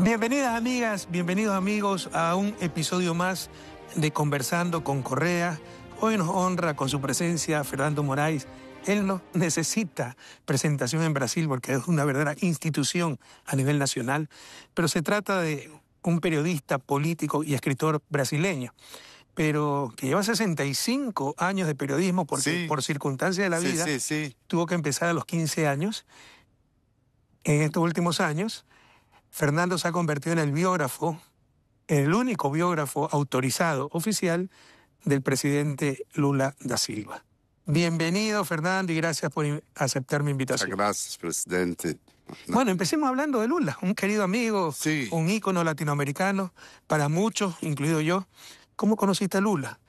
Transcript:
Bienvenidas amigas, bienvenidos amigos a un episodio más de Conversando con Correa. Hoy nos honra con su presencia Fernando Moraes. Él no necesita presentación en Brasil porque es una verdadera institución a nivel nacional, pero se trata de un periodista, político y escritor brasileño, pero que lleva 65 años de periodismo porque por circunstancias de la vida tuvo que empezar a los 15 años. En estos últimos años, Fernando se ha convertido en el biógrafo, el único biógrafo autorizado oficial del presidente Lula da Silva. Bienvenido, Fernando, y gracias por aceptar mi invitación. Muchas gracias, presidente. Bueno, empecemos hablando de Lula, un querido amigo, un ícono latinoamericano para muchos, incluido yo. ¿Cómo conociste a Lula?